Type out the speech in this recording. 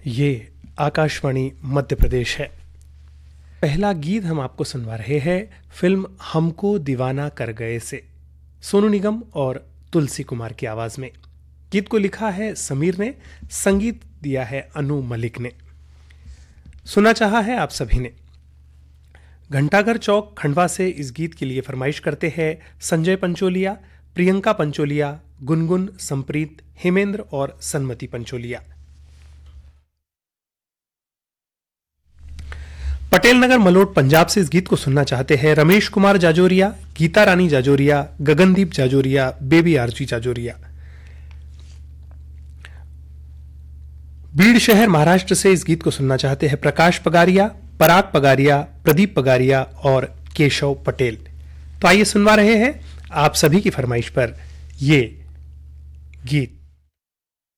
ये आकाशवाणी मध्य प्रदेश है। पहला गीत हम आपको सुनवा रहे हैं फिल्म हमको दीवाना कर गए से, सोनू निगम और तुलसी कुमार की आवाज में। गीत को लिखा है समीर ने, संगीत दिया है अनु मलिक ने, सुना चाहा है आप सभी ने। घंटाघर चौक खंडवा से इस गीत के लिए फरमाइश करते हैं संजय पंचोलिया, प्रियंका पंचोलिया, गुनगुन, संप्रीत, हेमेंद्र और सन्मति पंचोलिया। पटेल नगर मलोट पंजाब से इस गीत को सुनना चाहते हैं रमेश कुमार जाजोरिया, गीता रानी जाजोरिया, गगनदीप जाजोरिया, बेबी आरजी जाजोरिया। बीड़ शहर महाराष्ट्र से इस गीत को सुनना चाहते हैं प्रकाश पगारिया, पराग पगारिया, प्रदीप पगारिया और केशव पटेल। तो आइए सुनवा रहे हैं आप सभी की फरमाइश पर ये गीत।